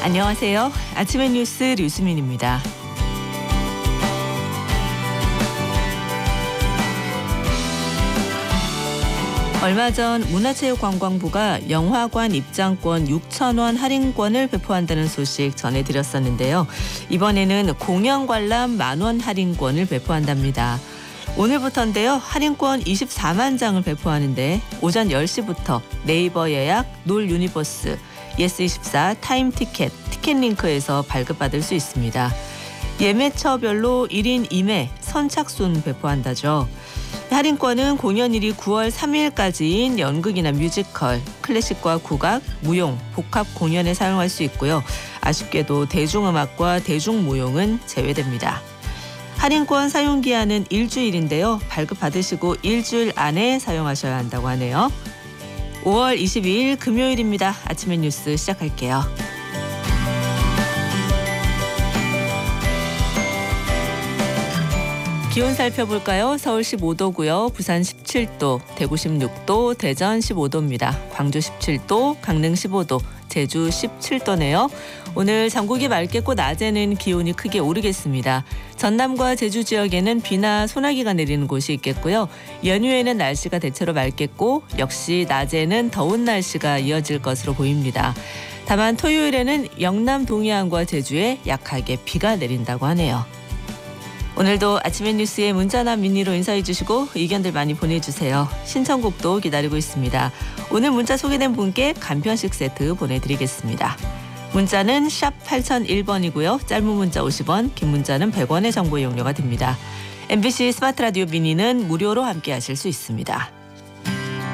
안녕하세요. 아침의 뉴스 류수민입니다. 얼마 전 문화체육관광부가 영화관 입장권 6,000원 할인권을 배포한다는 소식 전해드렸었는데요. 이번에는 공연 관람 10,000원 할인권을 배포한답니다. 오늘부터인데요. 할인권 24만 장을 배포하는데 오전 10시부터 네이버 예약, 놀 유니버스, 예스24, 타임티켓, 티켓링크에서 발급받을 수 있습니다. 예매처별로 1인 2매 선착순 배포한다죠. 할인권은 공연일이 9월 3일까지인 연극이나 뮤지컬, 클래식과 국악, 무용, 복합 공연에 사용할 수 있고요. 아쉽게도 대중음악과 대중무용은 제외됩니다. 할인권 사용기한은 일주일인데요. 발급받으시고 일주일 안에 사용하셔야 한다고 하네요. 5월 22일 금요일입니다. 아침의 뉴스 시작할게요. 기온 살펴볼까요? 서울 15도고요. 부산 17도, 대구 16도, 대전 15도입니다. 광주 17도, 강릉 15도, 제주 17도네요. 오늘 전국이 맑겠고 낮에는 기온이 크게 오르겠습니다. 전남과 제주 지역에는 비나 소나기가 내리는 곳이 있겠고요. 연휴에는 날씨가 대체로 맑겠고 역시 낮에는 더운 날씨가 이어질 것으로 보입니다. 다만 토요일에는 영남 동해안과 제주에 약하게 비가 내린다고 하네요. 오늘도 아침의 뉴스에 문자나 미니로 인사해 주시고 의견들 많이 보내주세요. 신청곡도 기다리고 있습니다. 오늘 문자 소개된 분께 간편식 세트 보내드리겠습니다. 문자는 샵 8001번이고요. 짧은 문자 50원, 긴 문자는 100원의 정보 이용료가 듭니다. MBC 스마트 라디오 미니는 무료로 함께 하실 수 있습니다.